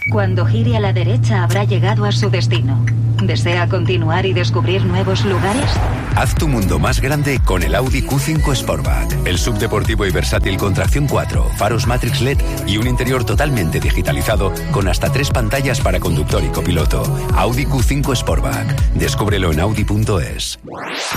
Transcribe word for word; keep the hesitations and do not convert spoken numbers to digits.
Cuando gire a la derecha habrá llegado a su destino. ¿Desea continuar y descubrir nuevos lugares? Haz tu mundo más grande con el Audi Q cinco Sportback. El subdeportivo y versátil con tracción cuatro, faros Matrix L E D y un interior totalmente digitalizado con hasta tres pantallas para conductor y copiloto. Audi Q cinco Sportback. Descúbrelo en audi punto es.